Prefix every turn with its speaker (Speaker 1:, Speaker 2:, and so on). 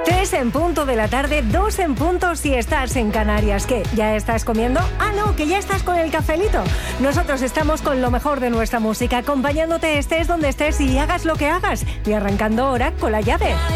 Speaker 1: 3 en punto de la tarde, 2 en punto si estás en Canarias. ¿Qué? ¿Ya estás comiendo? Ah, no, que ya estás con el cafelito. Nosotros estamos con lo mejor de nuestra música, acompañándote estés donde estés y hagas lo que hagas. Y arrancando ahora con La Llave.